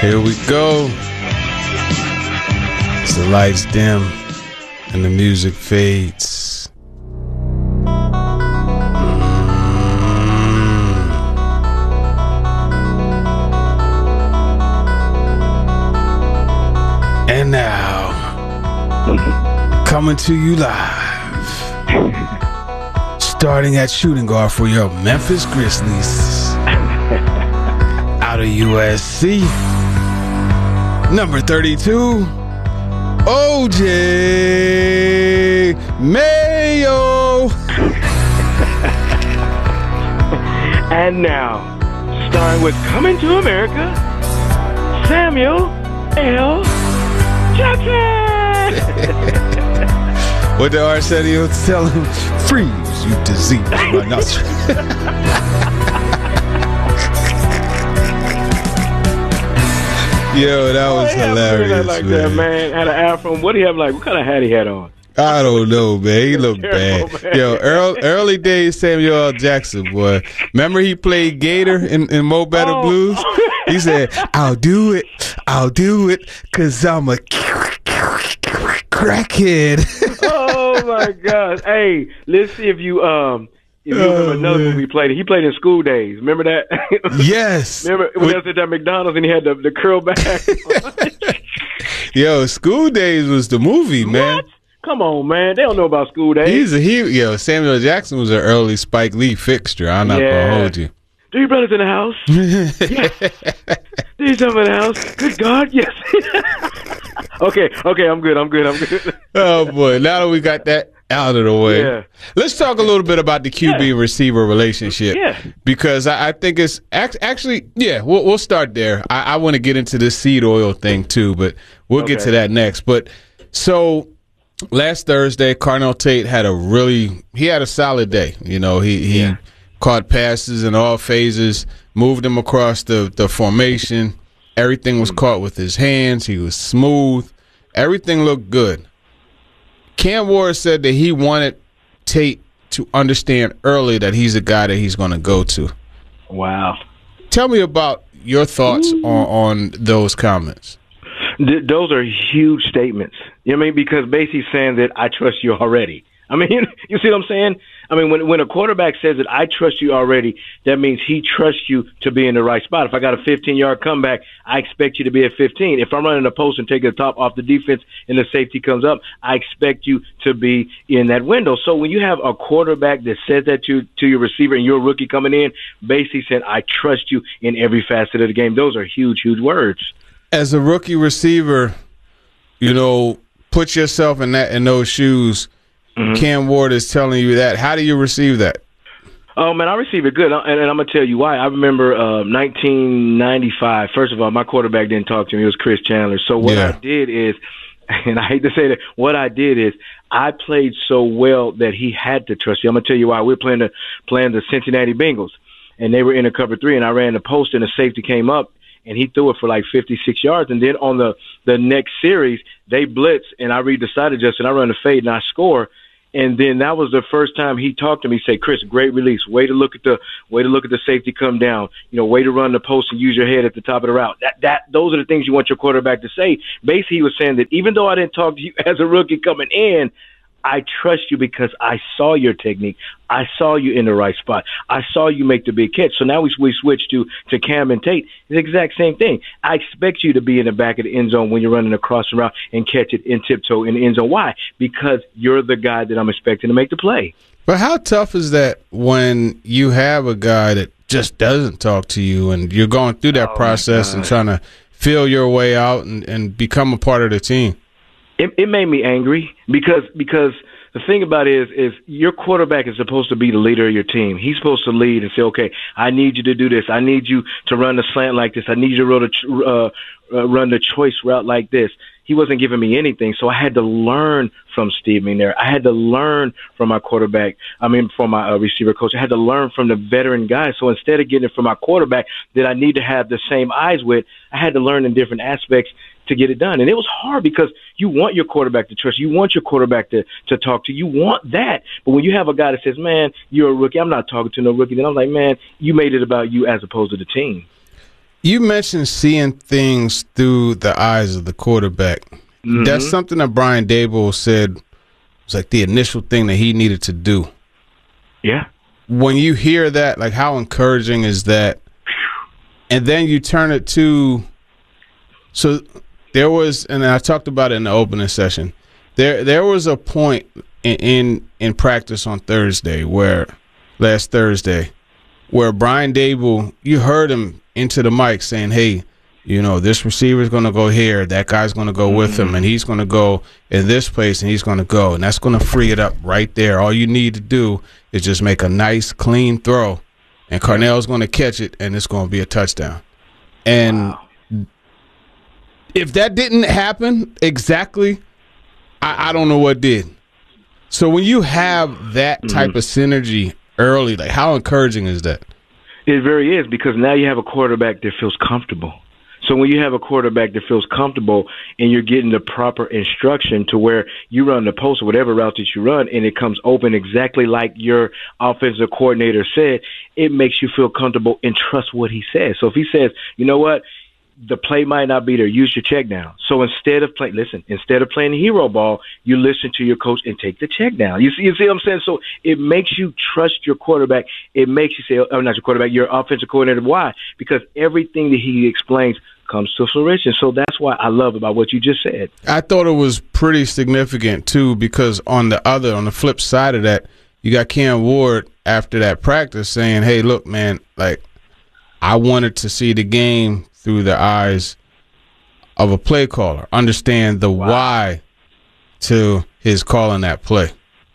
Here we go. As the lights dim and the music fades. And now, coming to you live, starting at shooting guard for your Memphis Grizzlies, out of USC, number 32, OJ Mayo. And now, starring with Coming to America, Samuel L. Jackson. What the Arsenio tell him? Freeze, you disease. Yo, that was hilarious, like man. That man had an afro. What do you have? Like, what kind of hat he had on? I don't know, man. He looked terrible, bad. Yo, early days Samuel L. Jackson, boy. Remember he played Gator in Mo Better Blues? He said, I'll do it, because I'm a crackhead. Oh, my gosh. Hey, let's see if you remember another movie he played. He played in School Days. Remember that? Yes. Remember when they was at that McDonald's and he had the curl back? Yo, School Days was the movie, man. What? Come on, man. They don't know about School Days. Yo, Samuel Jackson was an early Spike Lee fixture. I'm not going to hold you. 3 brothers in the house? Yes. 3 something in the house? Good God, yes. Okay, I'm good. Oh, boy. Now that we got that out of the way, let's talk a little bit about the QB receiver relationship. Yeah. Because I think it's actually, we'll start there. I want to get into this seed oil thing too, but we'll get to that next. But so last Thursday, Carnell Tate had a solid day. You know, he caught passes in all phases, moved them across the formation. Everything was caught with his hands. He was smooth. Everything looked good. Cam Ward said that he wanted Tate to understand early that he's a guy that he's going to go to. Wow. Tell me about your thoughts on those comments. Those are huge statements. You know what I mean? Because basically saying that I trust you already. I mean, you see what I'm saying? I mean, when a quarterback says that I trust you already, that means he trusts you to be in the right spot. If I got a 15-yard comeback, I expect you to be at 15. If I'm running a post and taking the top off the defense and the safety comes up, I expect you to be in that window. So when you have a quarterback that says that to your receiver and you're a rookie coming in, basically saying, I trust you in every facet of the game, those are huge, huge words. As a rookie receiver, you know, put yourself in those shoes. Mm-hmm. Cam Ward is telling you that. How do you receive that? Oh, man, I receive it good, and I'm going to tell you why. I remember 1995. First of all, my quarterback didn't talk to me. It was Chris Chandler. So what I did is, and I hate to say that, what I did is I played so well that he had to trust you. I'm going to tell you why. We were playing the Cincinnati Bengals, and they were in a cover 3, and I ran the post, and the safety came up, and he threw it for like 56 yards. And then on the next series, they blitz, and I read the side adjust, and I run the fade, and I score. And then that was the first time he talked to me. Say, Chris, great release. Way to look at the safety come down. You know, way to run the post and use your head at the top of the route. Those are the things you want your quarterback to say. Basically, he was saying that even though I didn't talk to you as a rookie coming in, I trust you because I saw your technique. I saw you in the right spot. I saw you make the big catch. So now we switch to Cam and Tate. It's the exact same thing. I expect you to be in the back of the end zone when you're running across the route and catch it in tiptoe in the end zone. Why? Because you're the guy that I'm expecting to make the play. But how tough is that when you have a guy that just doesn't talk to you and you're going through that process and trying to feel your way out and become a part of the team? It made me angry because the thing about it is your quarterback is supposed to be the leader of your team. He's supposed to lead and say, okay, I need you to do this. I need you to run the slant like this. I need you to run the choice route like this. He wasn't giving me anything, so I had to learn from Steve McNair. I had to learn from my from my receiver coach. I had to learn from the veteran guys. So instead of getting it from my quarterback that I need to have the same eyes with, I had to learn in different aspects to get it done. And it was hard because you want your quarterback to trust. You want your quarterback to talk to you. You want that. But when you have a guy that says, man, you're a rookie, I'm not talking to no rookie, then I'm like, man, you made it about you as opposed to the team. You mentioned seeing things through the eyes of the quarterback. Mm-hmm. That's something that Brian Daboll said was like the initial thing that he needed to do. Yeah. When you hear that, like, how encouraging is that? And then you turn it to, so there was, and I talked about it in the opening session. There was a point in practice on last Thursday, where Brian Daboll, you heard him into the mic saying, hey, this receiver's going to go here, that guy's going to go with him, and he's going to go in this place, and he's going to go, and that's going to free it up right there. All you need to do is just make a nice, clean throw, and Carnell's going to catch it, and it's going to be a touchdown. And if that didn't happen exactly, I don't know what did. So when you have that type of synergy early, like, how encouraging is that? It very is, because now you have a quarterback that feels comfortable. So when you have a quarterback that feels comfortable and you're getting the proper instruction to where you run the post or whatever route that you run and it comes open exactly like your offensive coordinator said, it makes you feel comfortable and trust what he says. So if he says, you know what, the play might not be there, use your check down. So instead of playing the hero ball, you listen to your coach and take the check down. You see what I'm saying? So it makes you trust your quarterback. It makes you say, not your quarterback, your offensive coordinator. Why? Because everything that he explains comes to fruition. So that's why I love about what you just said. I thought it was pretty significant too, because on the flip side of that, you got Cam Ward after that practice saying, hey, look, man, like, I wanted to see the game through the eyes of a play caller, understand the why to his calling that play.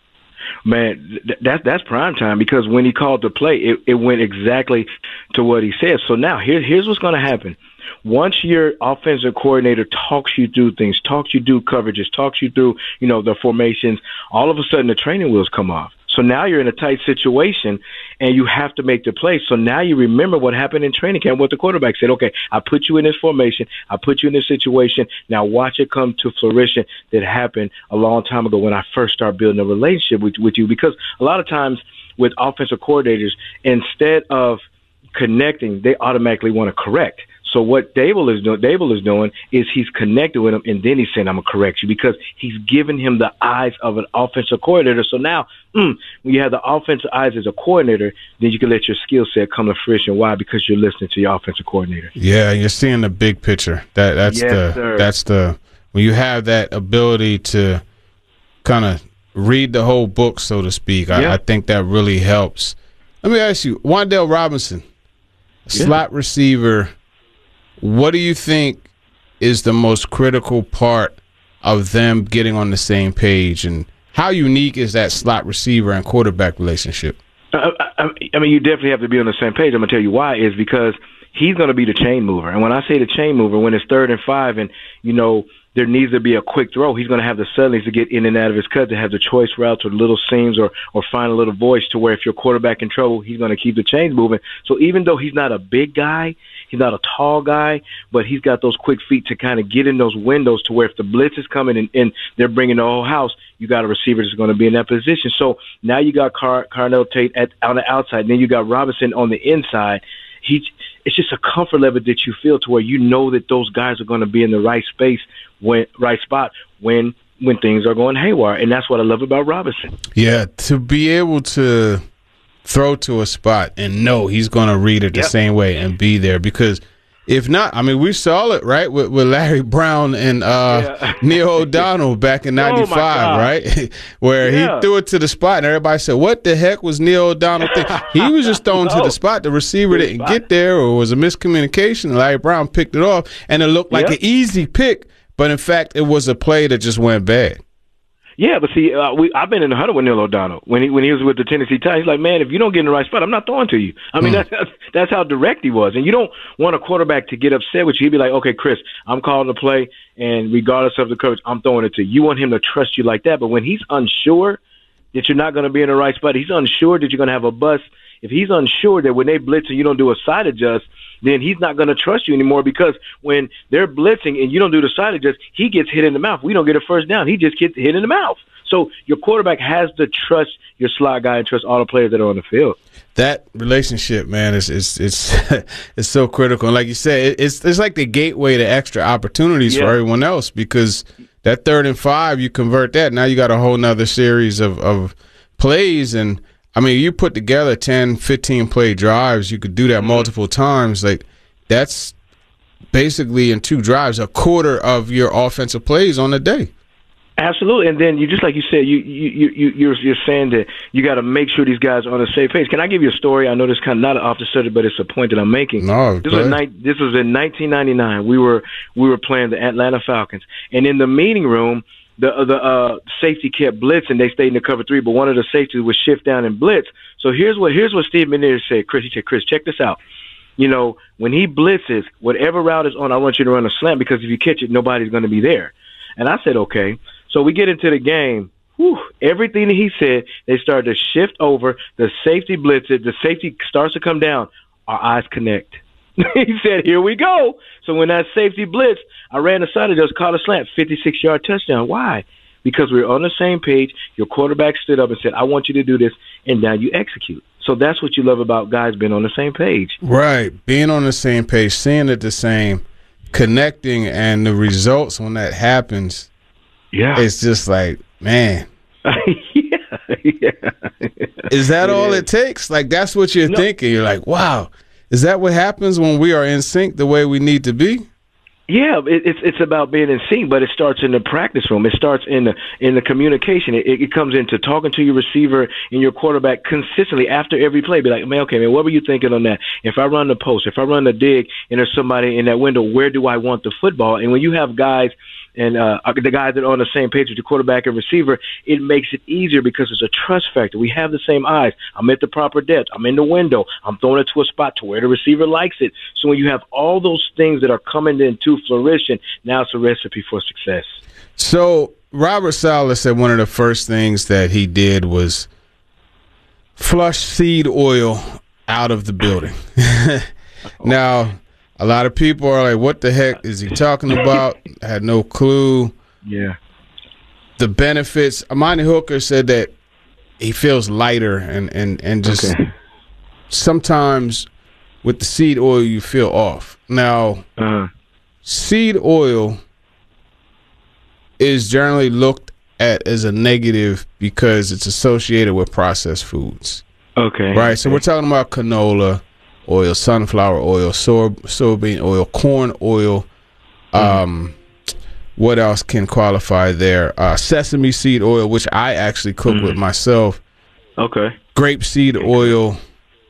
Man, that's prime time, because when he called the play, it went exactly to what he said. So now here's what's going to happen. Once your offensive coordinator talks you through things, talks you through coverages, talks you through, the formations, all of a sudden the training wheels come off. So now you're in a tight situation and you have to make the play. So now you remember what happened in training camp, what the quarterback said. Okay, I put you in this formation. I put you in this situation. Now watch it come to fruition that happened a long time ago when I first started building a relationship with you. Because a lot of times with offensive coordinators, instead of connecting, they automatically want to correct. So what Daboll is doing is he's connected with him, and then he's saying, I'm going to correct you, because he's giving him the eyes of an offensive coordinator. So now when you have the offensive eyes as a coordinator, then you can let your skill set come to fruition. Why? Because you're listening to your offensive coordinator. Yeah, you're seeing the big picture. That's when you have that ability to kind of read the whole book, so to speak. I think that really helps. Let me ask you, Wan'Dale Robinson, slot receiver. What do you think is the most critical part of them getting on the same page, and how unique is that slot receiver and quarterback relationship? I mean, you definitely have to be on the same page. I'm going to tell you why. Is because he's going to be the chain mover. And when I say the chain mover, when it's 3rd and 5 and, there needs to be a quick throw, he's going to have the subtleties to get in and out of his cut, to have the choice routes or little seams or find a little voice to where if your quarterback in trouble, he's going to keep the chains moving. So even though he's not a big guy, he's not a tall guy, but he's got those quick feet to kind of get in those windows to where if the blitz is coming and they're bringing the whole house, you got a receiver that's going to be in that position. So now you got Carnell Tate on the outside, and then you got Robinson on the inside. It's just a comfort level that you feel to where you know that those guys are going to be in the right space, right spot when things are going haywire, and that's what I love about Robinson. Yeah, to be able to throw to a spot and know he's going to read it the same way and be there, because if not, I mean, we saw it, right, with Larry Brown and Neil O'Donnell back in 95, right, where he threw it to the spot and everybody said, what the heck was Neil O'Donnell thinking? He was just thrown to the spot. The receiver didn't get there, or it was a miscommunication, and Larry Brown picked it off, and it looked like an easy pick, but in fact, it was a play that just went bad. Yeah, but see, I've been in the huddle with Neil O'Donnell when he was with the Tennessee Titans. He's like, man, if you don't get in the right spot, I'm not throwing to you. I mean, that's how direct he was. And you don't want a quarterback to get upset with you. He'd be like, okay, Chris, I'm calling the play, and regardless of the coverage, I'm throwing it to you. You want him to trust you like that. But when he's unsure that you're not going to be in the right spot, he's unsure that you're going to have a bust. If he's unsure that when they blitz and you don't do a side adjust, then he's not going to trust you anymore, because when they're blitzing and you don't do the side adjust, he gets hit in the mouth. We don't get a first down. He just gets hit in the mouth. So your quarterback has to trust your slot guy and trust all the players that are on the field. That relationship, man, is it's so critical. And like you said, it's like the gateway to extra opportunities for everyone else, because that 3rd and 5, you convert that. Now you got a whole nother series of plays. And, I mean, you put together 10, 15 play drives. You could do that multiple times. Like, that's basically in 2 drives, a quarter of your offensive plays on the day. Absolutely, and then you just like you said, you're saying that you got to make sure these guys are on the same page. Can I give you a story? I know this kind of not off the subject, but it's a point that I'm making. No, this was in 1999. We were playing the Atlanta Falcons, and in the meeting room, the safety kept blitzing. They stayed in the cover 3, but one of the safeties would shift down and blitz. So here's what Steve McNair said. Chris, he said, "Chris, check this out. You know, when he blitzes, whatever route is on, I want you to run a slant, because if you catch it, nobody's going to be there." And I said, okay. So we get into the game. Everything that he said, they started to shift over. The safety blitzes. The safety starts to come down. Our eyes connect. He said, here we go. So when that safety blitzed, I ran aside and just caught a slant, 56-yard touchdown. Why? Because we were on the same page. Your quarterback stood up and said, I want you to do this, and now you execute. So that's what you love about guys being on the same page. Right. Being on the same page, seeing it the same, connecting, and the results when that happens, it's just like, man. Is that all it takes? Like, that's what you're thinking. You're like, wow, is that what happens when we are in sync the way we need to be? Yeah, it's about being in sync, but it starts in the practice room. It starts in the communication. It comes into talking to your receiver and your quarterback consistently after every play. Be like, man, okay, man, what were you thinking on that? If I run the post, if I run the dig, and there's somebody in that window, where do I want the football? And when you have guys and the guys that are on the same page with your quarterback and receiver, it makes it easier because it's a trust factor. We have the same eyes. I'm at the proper depth. I'm in the window. I'm throwing it to a spot to where the receiver likes it. So when you have all those things that are coming into fruition, now it's a recipe for success. So Robert Saleh said one of the first things that he did was flush seed oil out of the building. Now, a lot of people are like, what the heck is he talking about? I had no clue. Yeah. The benefits. Amani Hooker said that he feels lighter and just sometimes with the seed oil you feel off. Now, seed oil is generally looked at as a negative because it's associated with processed foods. Okay. Right? So we're talking about canola oil, sunflower oil, soybean oil, corn oil. What else can qualify there? Sesame seed oil, which I actually cook with myself. Okay. Grapeseed oil.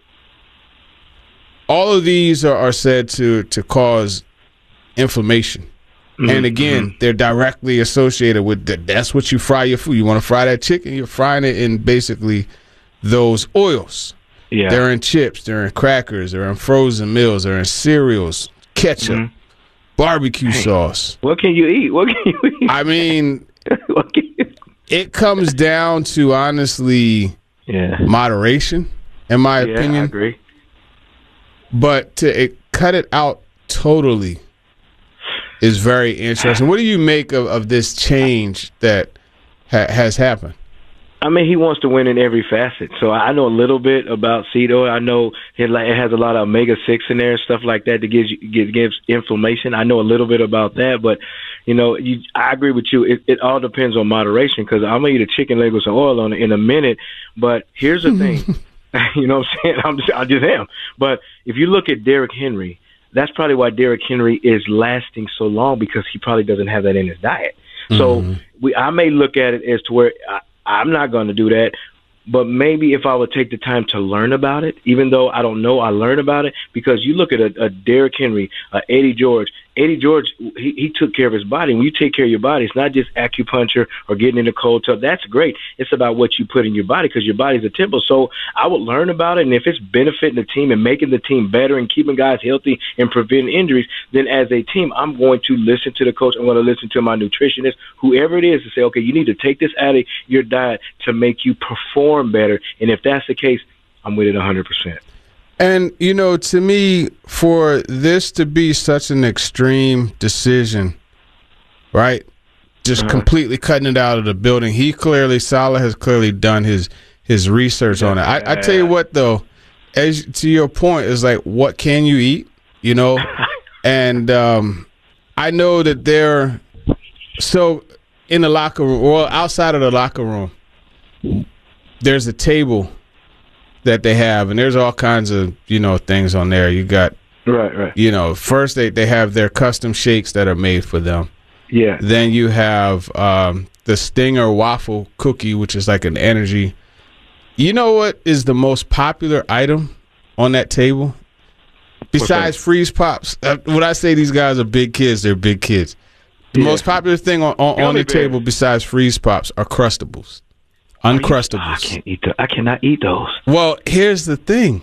All of these are said to cause inflammation. And again, they're directly associated with that. That's what you fry your food. You want to fry that chicken, you're frying it in basically those oils. Yeah. They're in chips, they're in crackers, they're in frozen meals, they're in cereals, ketchup, barbecue sauce. What can you eat? What can you eat? I mean, it comes down to, honestly, moderation, in my opinion. I agree. But to cut it out totally is very interesting. What do you make of this change that has happened? I mean, he wants to win in every facet. So I know a little bit about seed oil. I know it has a lot of omega-6 in there and stuff like that that gives inflammation. I know a little bit about that. But, you know, I agree with you. It all depends on moderation, because I'm going to eat a chicken leg with some oil on it in a minute. But here's the thing. You know what I'm saying? I just am. But if you look at Derrick Henry, that's probably why Derrick Henry is lasting so long, because he probably doesn't have that in his diet. So I may look at it as to where I'm not going to do that, but maybe if I would take the time to learn about it, even though I don't know, I learn about it, because you look at a Derrick Henry, Eddie George. Eddie George, he took care of his body. When you take care of your body, it's not just acupuncture or getting in the cold tub. That's great. It's about what you put in your body, because your body's a temple. So I would learn about it, and if it's benefiting the team and making the team better and keeping guys healthy and preventing injuries, then as a team, I'm going to listen to the coach. I'm going to listen to my nutritionist, whoever it is, to say, okay, you need to take this out of your diet to make you perform better. And if that's the case, I'm with it 100%. And, you know, to me, for this to be such an extreme decision, right, just completely cutting it out of the building. Saleh has clearly done his research on it. I tell you what, though, as to your point, is like, what can you eat? You know, and I know that they're so in the locker room, or outside of the locker room, there's a table that they have, and there's all kinds of, you know, things on there. You got, right. You know, first they have their custom shakes that are made for them. Yeah. Then you have the Stinger waffle cookie, which is like an energy. You know what is the most popular item on that table? Besides Freeze Pops, when I say these guys are big kids, they're big kids. The most popular thing on the table besides Freeze Pops are Crustables. Uncrustables. I cannot eat those. Well, here's the thing.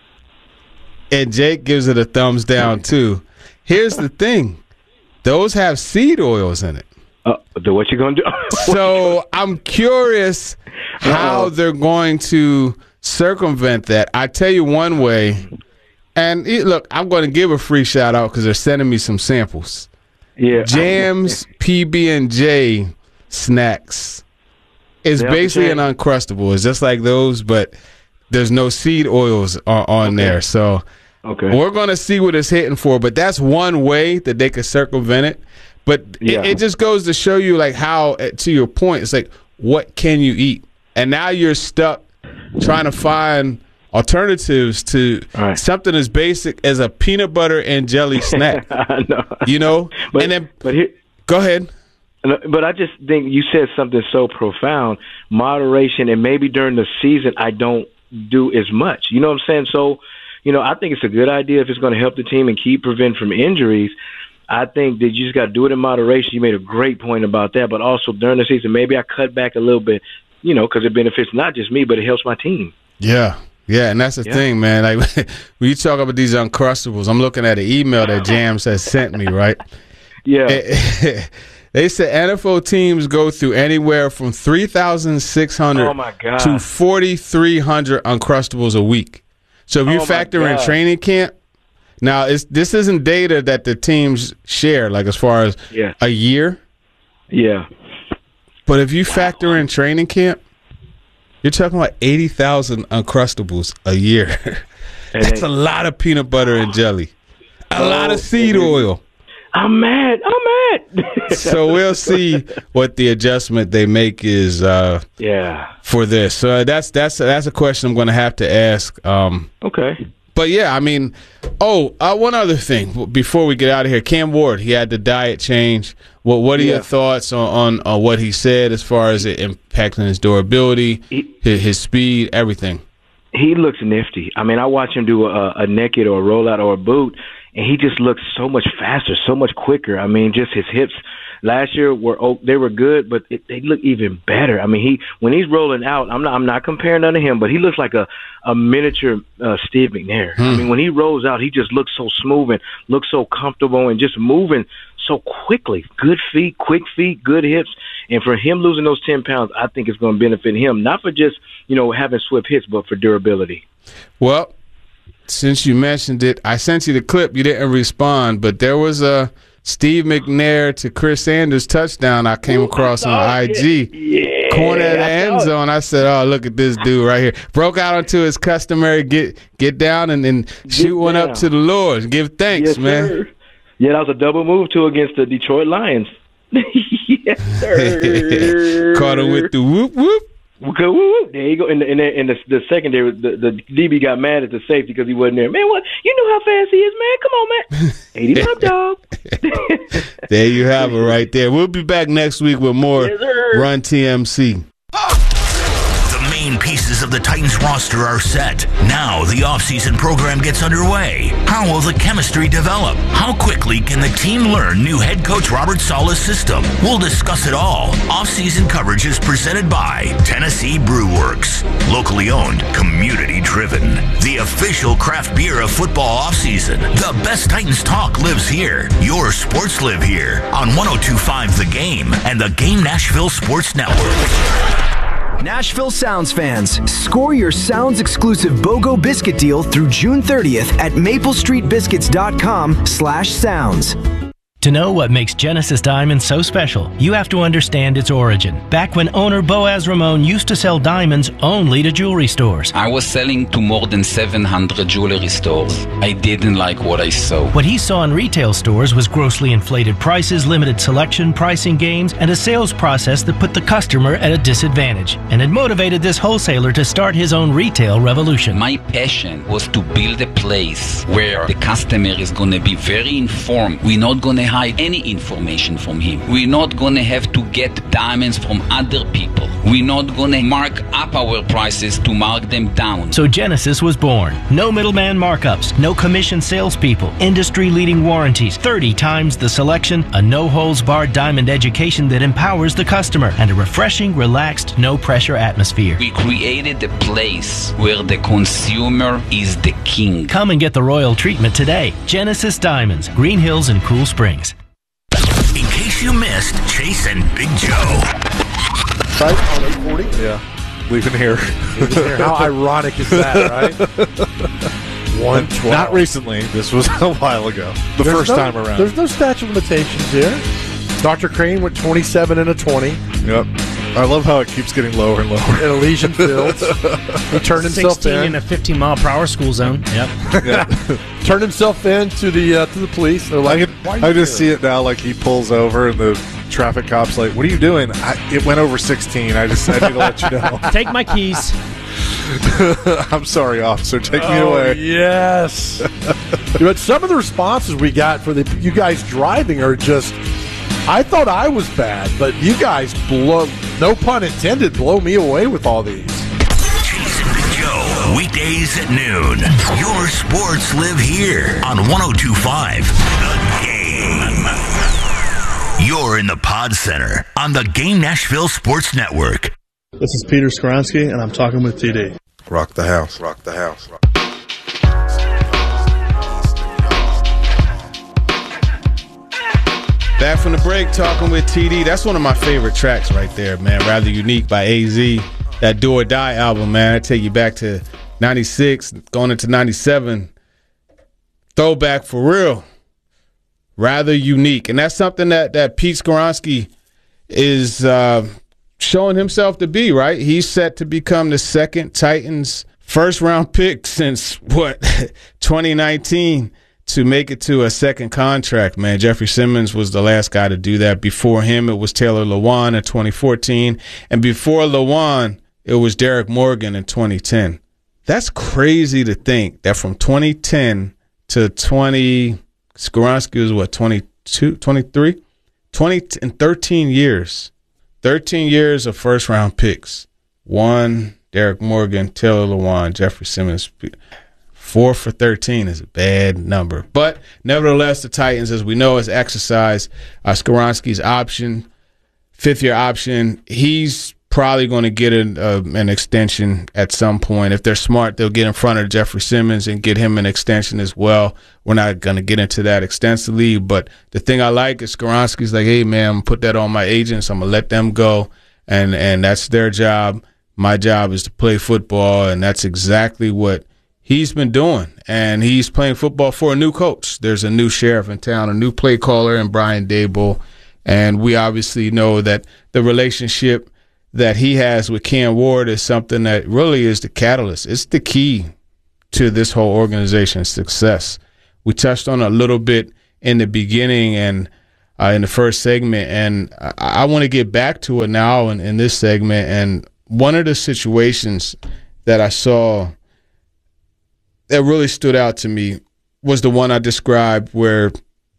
And Jake gives it a thumbs down, too. Here's the thing. Those have seed oils in it. What you going to do? So I'm curious how they're going to circumvent that. I tell you one way. And look, I'm going to give a free shout out because they're sending me some samples. Yeah, Jams PB&J snacks is basically an Uncrustable. It's just like those, but there's no seed oils on there. So we're going to see what it's hitting for. But that's one way that they could circumvent it. But it just goes to show you, like, how, to your point, it's like, what can you eat? And now you're stuck trying to find alternatives to something as basic as a peanut butter and jelly snack. You know? Go ahead. But I just think you said something so profound, moderation, and maybe during the season I don't do as much. You know what I'm saying? So, you know, I think it's a good idea if it's going to help the team and prevent from injuries. I think that you just got to do it in moderation. You made a great point about that, but also during the season, maybe I cut back a little bit, you know, because it benefits not just me, but it helps my team. Yeah. Yeah, and that's the thing, man. Like, when you talk about these Uncrustables, I'm looking at an email that Jams has sent me, right? Yeah. They said NFL teams go through anywhere from 3,600 to 4,300 Uncrustables a week. So if you factor in training camp, now this isn't data that the teams share, like as far as a year. Yeah. But if you factor in training camp, you're talking about 80,000 Uncrustables a year. That's a lot of peanut butter and jelly. A lot of seed oil. I'm mad. So we'll see what the adjustment they make is for this. So that's a question I'm going to have to ask. Okay. But, yeah, I mean, one other thing before we get out of here. Cam Ward, he had the diet change. What are your thoughts on what he said as far as it impacting his durability, his speed, everything? He looks nifty. I mean, I watch him do a naked or a rollout or a boot, and he just looks so much faster, so much quicker. I mean, just his hips last year they were good, but they look even better. I mean, when he's rolling out, I'm not comparing none to him, but he looks like a miniature Steve McNair. I mean, when he rolls out, he just looks so smooth and looks so comfortable and just moving so quickly. Good feet, quick feet, good hips. And for him losing those 10 pounds, I think it's going to benefit him, not for just, you know, having swift hits, but for durability. Well, since you mentioned it, I sent you the clip. You didn't respond, but there was a Steve McNair to Chris Sanders touchdown I came across on IG. Corner of the end zone. I said, oh, look at this dude right here. Broke out onto his customary get down and shoot one up to the Lord. Give thanks, man. Sir. Yeah, that was a double move, too, against the Detroit Lions. Yes, sir. Caught him with the whoop, whoop. There you go. And the secondary, the DB got mad at the safety because he wasn't there. Man, what? You know how fast he is, man. Come on, man. 85, dog. There you have it right there. We'll be back next week with more Run TMC. The main pieces of the Titans roster are set. Now the offseason program gets underway. How will the chemistry develop? How quickly can the team learn new head coach Robert Saleh's system? We'll discuss it all. Offseason coverage is presented by Tennessee Brew Works. Locally owned, community driven. The official craft beer of football offseason. The best Titans talk lives here. Your sports live here on 102.5 The Game and the Game Nashville Sports Network. Nashville Sounds fans, score your Sounds exclusive BOGO biscuit deal through June 30th at maplestreetbiscuits.com/sounds. To know what makes Genesis Diamonds so special, you have to understand its origin. Back when owner Boaz Ramon used to sell diamonds only to jewelry stores. I was selling to more than 700 jewelry stores. I didn't like what I saw. What he saw in retail stores was grossly inflated prices, limited selection, pricing games, and a sales process that put the customer at a disadvantage, and it motivated this wholesaler to start his own retail revolution. My passion was to build a place where the customer is going to be very informed. We're not going to hide any information from him. We're not going to have to get diamonds from other people. We're not going to mark up our prices to mark them down. So Genesis was born. No middleman markups, no commission salespeople, industry-leading warranties, 30 times the selection, a no-holds-barred diamond education that empowers the customer, and a refreshing, relaxed, no-pressure atmosphere. We created a place where the consumer is the king. Come and get the royal treatment today. Genesis Diamonds, Green Hills and Cool Springs. In case you missed Chase and Big Joe. Right on 840? Yeah. Leaving here. How ironic is that, right? 112. Not recently. This was a while ago. There's first time around. There's no statute of limitations here. Dr. Crane went 27 and a 20. Yep. I love how it keeps getting lower and lower. In Elysian Fields. He turned himself 16 in a 15-mile-per-hour school zone. Yep. Turned himself in to the police. They're like, I just see it now, like he pulls over and the traffic cop's like, what are you doing? It went over 16. I need to let you know. Take my keys. I'm sorry, officer. Take me away. Yes. But some of the responses we got for you guys driving are just, I thought I was bad, but you guys blow, no pun intended, blow me away with all these. Chase and Big Joe, weekdays at noon. Your sports live here on 102.5 The Game. You're in the Pod Center on the Game Nashville Sports Network. This is Peter Skoronsky, and I'm talking with TD. Rock the house. Rock the house. Back from the break, talking with TD. That's one of my favorite tracks right there, man. Rather Unique by AZ. That Do or Die album, man. I take you back to 96, going into 97. Throwback for real. Rather Unique. And that's something that Pete Skoronsky is showing himself to be, right? He's set to become the second Titans first-round pick since, 2019. To make it to a second contract, man. Jeffrey Simmons was the last guy to do that. Before him, it was Taylor Lewan in 2014. And before Lewan, it was Derek Morgan in 2010. That's crazy to think that from 2010 to Skoronsky was 22, 23? 20 and 13 years. 13 years of first-round picks. One, Derek Morgan, Taylor Lewan, Jeffrey Simmons. 4 for 13 is a bad number. But nevertheless, the Titans, as we know, has exercised Skoronsky's option, fifth-year option. He's probably going to get an extension at some point. If they're smart, they'll get in front of Jeffrey Simmons and get him an extension as well. We're not going to get into that extensively. But the thing I like is Skoronsky's like, hey, man, I'm going to put that on my agents. I'm going to let them go, and that's their job. My job is to play football, and that's exactly what he's been doing, and he's playing football for a new coach. There's a new sheriff in town, a new play caller in Brian Daboll, and we obviously know that the relationship that he has with Cam Ward is something that really is the catalyst. It's the key to this whole organization's success. We touched on it a little bit in the beginning and in the first segment, and I want to get back to it now in this segment. And one of the situations that I saw that really stood out to me was the one I described where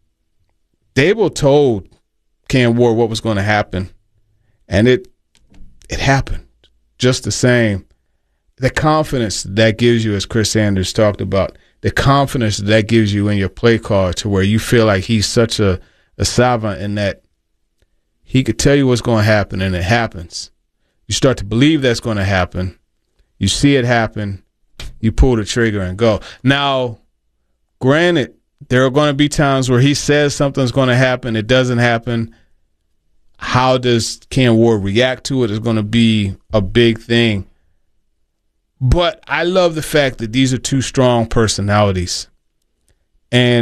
Daboll told Cam Ward what was going to happen, and it happened just the same. The confidence that gives you, as Chris Sanders talked about, the confidence that gives you in your play call to where you feel like he's such a savant in that he could tell you what's going to happen, and it happens. You start to believe that's going to happen. You see it happen. You pull the trigger and go. Now, granted, there are going to be times where he says something's going to happen. It doesn't happen. How does Cam Ward react to it is going to be a big thing. But I love the fact that these are two strong personalities. And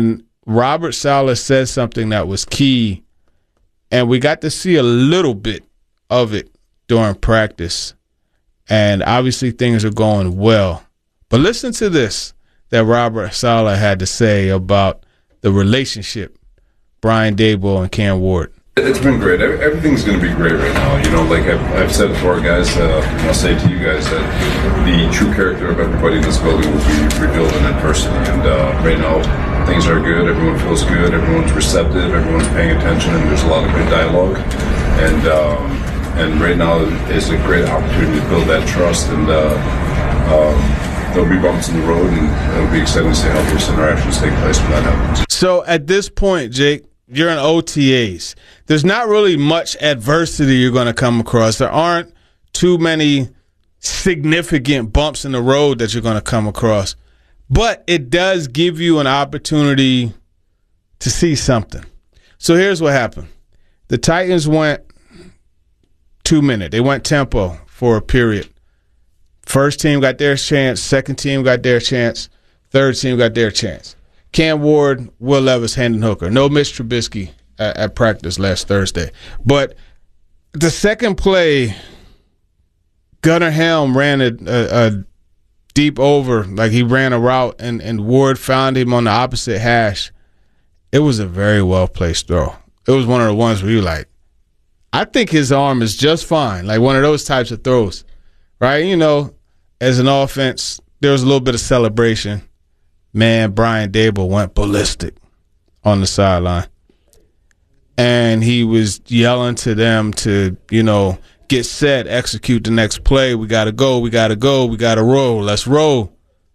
Robert Saleh said something that was key, and we got to see a little bit of it during practice. And obviously things are going well. But listen to this that Robert Saleh had to say about the relationship, Brian Daboll and Cam Ward. It's been great. Everything's going to be great right now. You know, like I've said to our guys, I'll say to you guys that the true character of everybody in this building will be revealed in adversity. And right now, things are good. Everyone feels good. Everyone's receptive. Everyone's paying attention, and there's a lot of good dialogue. And right now is a great opportunity to build that trust. And there'll be bumps in the road, and it'll be exciting to see how those interactions take place when that happens. So at this point, Jake, you're in OTAs. There's not really much adversity you're going to come across. There aren't too many significant bumps in the road that you're going to come across. But it does give you an opportunity to see something. So here's what happened. The Titans went 2-minute. They went tempo for a period. First team got their chance. Second team got their chance. Third team got their chance. Cam Ward, Will Levis, Hendon Hooker. No Mitch Trubisky at practice last Thursday. But the second play, Gunnar Helm ran a deep over, like he ran a route, and Ward found him on the opposite hash. It was a very well-placed throw. It was one of the ones where you're like, I think his arm is just fine, like one of those types of throws, right? You know, as an offense, there was a little bit of celebration. Man, Brian Daboll went ballistic on the sideline. And he was yelling to them to, you know, get set, execute the next play. We got to go, we got to go, we got to roll. Let's roll.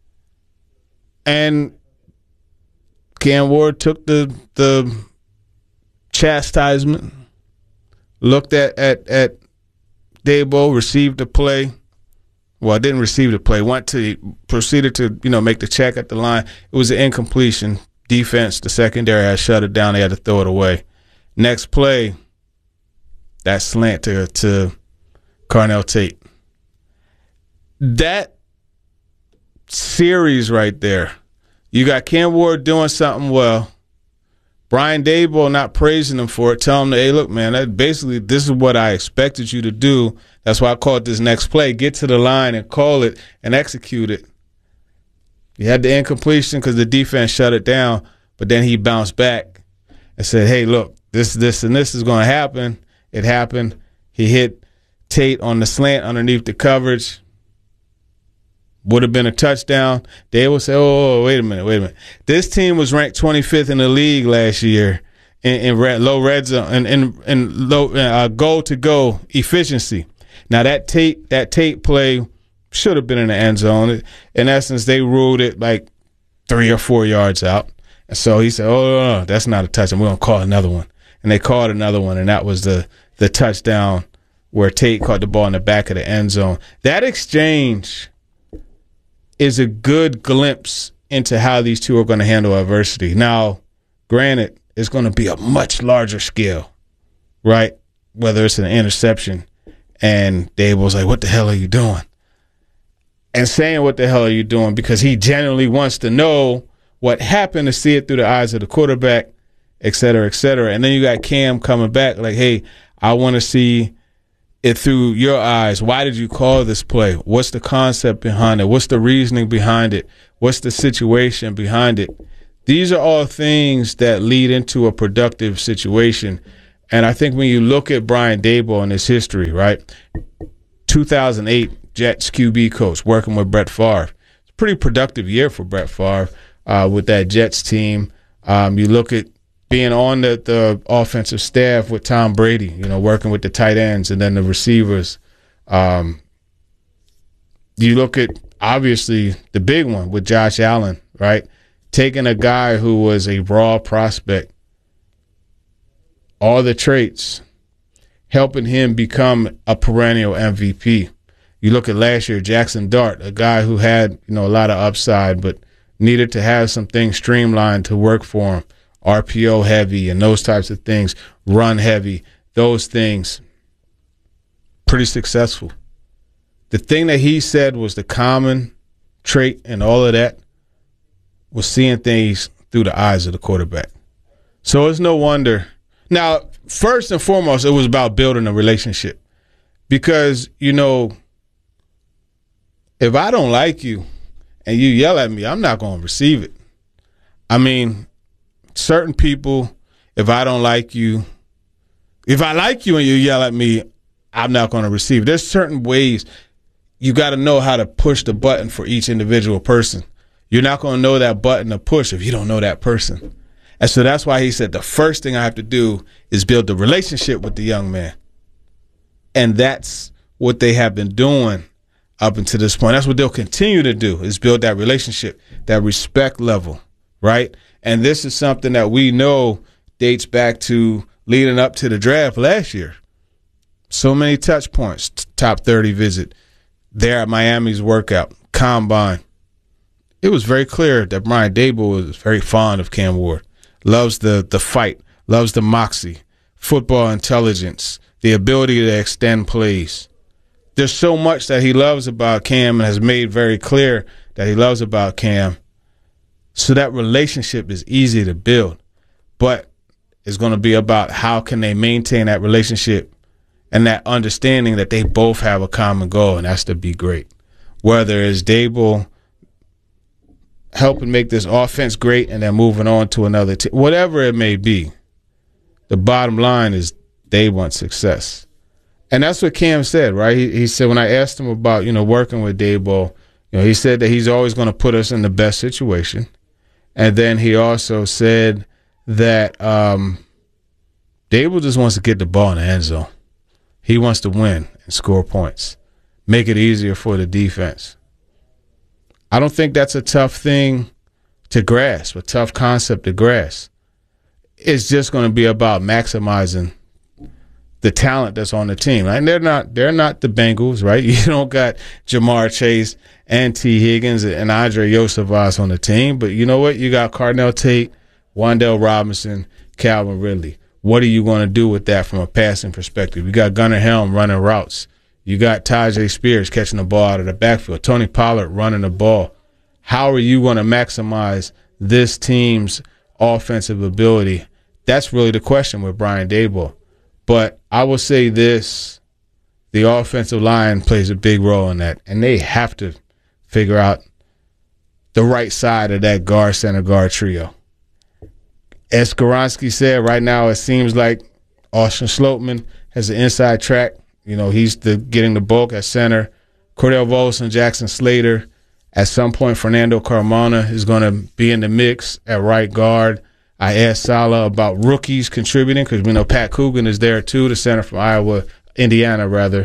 And Cam Ward took the chastisement, looked at Daboll, received the play. Well, didn't receive the play. Proceeded to, you know, make the check at the line. It was an incompletion. Defense, the secondary had shut it down. They had to throw it away. Next play, that slant to Carnell Tate. That series right there, you got Cam Ward doing something well. Brian Daboll not praising him for it, telling him, hey, look, man, this is what I expected you to do. That's why I called this next play. Get to the line and call it and execute it. He had the incompletion because the defense shut it down, but then he bounced back and said, hey, look, this, and this is going to happen. It happened. He hit Tate on the slant underneath the coverage. Would have been a touchdown. They would say, oh, wait a minute. This team was ranked 25th in the league last year in low red zone and low goal-to-go efficiency. Now, that Tate play should have been in the end zone. In essence, they ruled it like 3 or 4 yards out. And so he said, oh, no, that's not a touchdown. We're going to call another one. And they called another one, and that was the touchdown where Tate caught the ball in the back of the end zone. That exchange is a good glimpse into how these two are going to handle adversity. Now, granted, it's going to be a much larger scale, right? Whether it's an interception and Daboll's like, what the hell are you doing? And saying what the hell are you doing because he genuinely wants to know what happened, to see it through the eyes of the quarterback, et cetera, et cetera. And then you got Cam coming back like, hey, I want to see it through your eyes. Why did you call this play? What's the concept behind it? What's the reasoning behind it? What's the situation behind it? These are all things that lead into a productive situation. And I think when you look at Brian Daboll and his history, right, 2008 Jets QB coach working with Brett Favre. It's a pretty productive year for Brett Favre with that Jets team. You look at being on the offensive staff with Tom Brady, you know, working with the tight ends and then the receivers. You look at, obviously, the big one with Josh Allen, right? Taking a guy who was a raw prospect, all the traits, helping him become a perennial MVP. You look at last year, Jackson Dart, a guy who had, you know, a lot of upside, but needed to have some things streamlined to work for him. RPO heavy and those types of things, run heavy, those things, pretty successful. The thing that he said was the common trait and all of that was seeing things through the eyes of the quarterback. So it's no wonder. Now, first and foremost, it was about building a relationship. Because, you know, if I don't like you and you yell at me, I'm not going to receive it. I mean, certain people, if I don't like you, if I like you and you yell at me, I'm not going to receive it. There's certain ways you got to know how to push the button for each individual person. You're not going to know that button to push if you don't know that person. And so that's why he said the first thing I have to do is build the relationship with the young man. And that's what they have been doing up until this point. That's what they'll continue to do, is build that relationship, that respect level, right? And this is something that we know dates back to leading up to the draft last year. So many touch points, top 30 visit, there at Miami's workout, combine. It was very clear that Brian Daboll was very fond of Cam Ward. Loves the fight, loves the moxie, football intelligence, the ability to extend plays. There's so much that he loves about Cam and has made very clear that he loves about Cam. So that relationship is easy to build. But it's going to be about how can they maintain that relationship and that understanding that they both have a common goal, and that's to be great. Whether it's Daboll helping make this offense great and then moving on to another team, whatever it may be, the bottom line is they want success. And that's what Cam said, right? He said, when I asked him about, you know, working with Daboll, you know, he said that he's always going to put us in the best situation. And then he also said that Daboll just wants to get the ball in the end zone. He wants to win and score points, make it easier for the defense. I don't think that's a tough thing to grasp, a tough concept to grasp. It's just going to be about maximizing the talent that's on the team. And they're not the Bengals, right? You don't got Jamar Chase and T. Higgins and Andre Yosevas on the team, but you know what? You got Carnell Tate, Wan'Dale Robinson, Calvin Ridley. What are you going to do with that from a passing perspective? You got Gunnar Helm running routes. You got Tajay Spears catching the ball out of the backfield. Tony Pollard running the ball. How are you going to maximize this team's offensive ability? That's really the question with Brian Daboll. But I will say this, the offensive line plays a big role in that, and they have to figure out the right side of that guard, center guard trio. As Skoronski said, right now it seems like Austin Slopeman has an inside track. You know, he's getting the bulk at center. Cordell Volson, Jackson Slater. At some point, Fernando Carmona is going to be in the mix at right guard. I asked Saleh about rookies contributing because we know Pat Coogan is there too, the center from Indiana rather.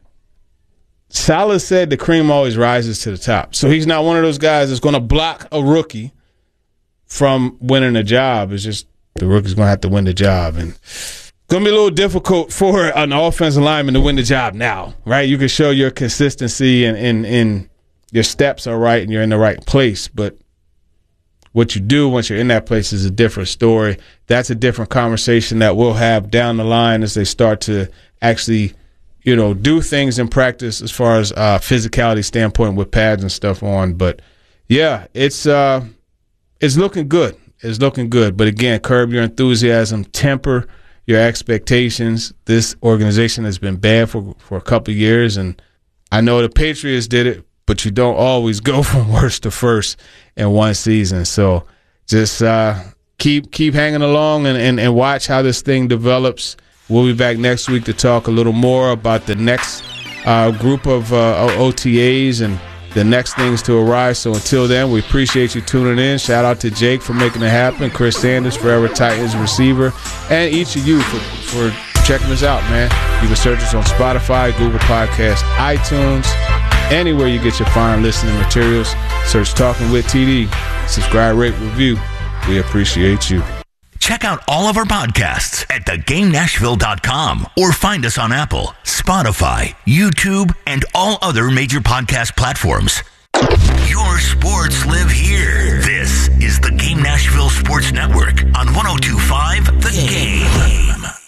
Saleh said the cream always rises to the top. So he's not one of those guys that's going to block a rookie from winning a job. It's just the rookie's going to have to win the job. And it's going to be a little difficult for an offensive lineman to win the job now, right? You can show your consistency and your steps are right and you're in the right place. But what you do once you're in that place is a different story. That's a different conversation that we'll have down the line as they start to actually, you know, do things in practice as far as physicality standpoint with pads and stuff on. But, yeah, it's looking good. It's looking good. But, again, curb your enthusiasm, temper your expectations. This organization has been bad for a couple of years, and I know the Patriots did it, but you don't always go from worst to first in one season. So just keep hanging along and watch how this thing develops. We'll be back next week to talk a little more about the next group of OTAs and the next things to arise. So until then, we appreciate you tuning in. Shout out to Jake for making it happen, Chris Sanders, Forever Titans receiver, and each of you for checking us out, man. You can search us on Spotify, Google Podcasts, iTunes, anywhere you get your fine listening materials. Search Talking with TD. Subscribe, rate, review. We appreciate you. Check out all of our podcasts at thegamenashville.com or find us on Apple, Spotify, YouTube, and all other major podcast platforms. Your sports live here. This is the Game Nashville Sports Network on 102.5 The Game.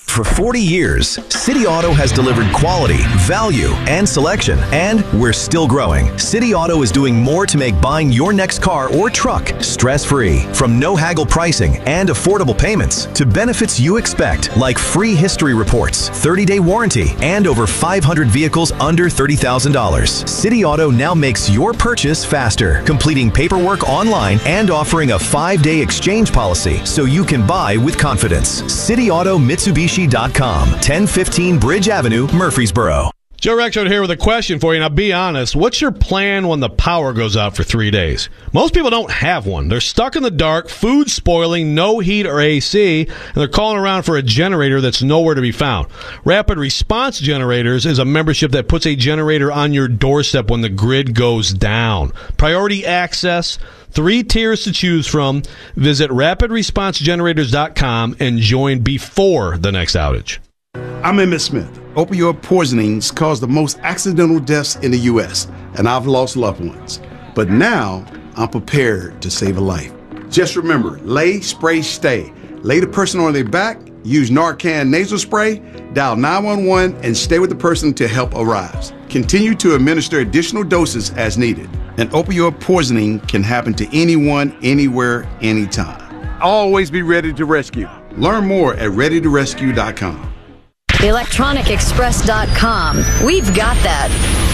For 40 years, City Auto has delivered quality, value, and selection, and we're still growing. City Auto is doing more to make buying your next car or truck stress-free. From no-haggle pricing and affordable payments to benefits you expect, like free history reports, 30-day warranty, and over 500 vehicles under $30,000. City Auto now makes your purchase faster, completing paperwork online and offering a 5-day exchange policy so you can buy with confidence. City Auto Mitsubishi.com, 1015 Bridge Avenue, Murfreesboro. Joe Rexrode here with a question for you. Now, be honest. What's your plan when the power goes out for 3 days? Most people don't have one. They're stuck in the dark, food spoiling, no heat or AC, and they're calling around for a generator that's nowhere to be found. Rapid Response Generators is a membership that puts a generator on your doorstep when the grid goes down. Priority access, 3 tiers to choose from. Visit rapidresponsegenerators.com and join before the next outage. I'm Emmett Smith. Opioid poisonings cause the most accidental deaths in the U.S., and I've lost loved ones. But now, I'm prepared to save a life. Just remember, lay, spray, stay. Lay the person on their back, use Narcan nasal spray, dial 911, and stay with the person until help arrives. Continue to administer additional doses as needed. An opioid poisoning can happen to anyone, anywhere, anytime. Always be ready to rescue. Learn more at readytorescue.com. ElectronicExpress.com. We've got that.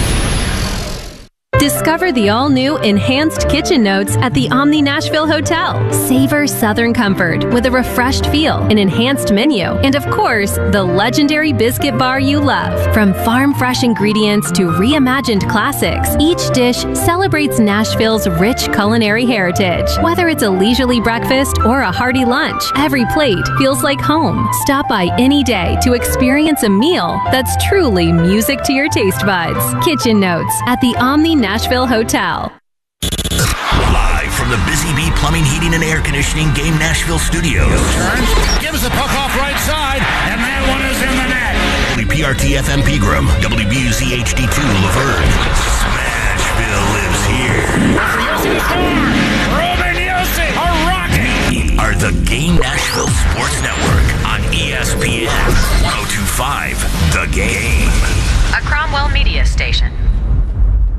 Discover the all-new Enhanced Kitchen Notes at the Omni Nashville Hotel. Savor Southern comfort with a refreshed feel, an enhanced menu, and of course, the legendary biscuit bar you love. From farm-fresh ingredients to reimagined classics, each dish celebrates Nashville's rich culinary heritage. Whether it's a leisurely breakfast or a hearty lunch, every plate feels like home. Stop by any day to experience a meal that's truly music to your taste buds. Kitchen Notes at the Omni Nashville Hotel. Live from the Busy Bee Plumbing, Heating, and Air Conditioning Game Nashville Studios. Turns, gives the puck off right side, and that one is in the net. WPRT FM Pegram, WBUZ HD2 Laverne. Smashville lives here. Yossi score! Ruben Yossi, a rocket! We are the Game Nashville Sports Network on ESPN 1025 The Game. A Cromwell Media Station.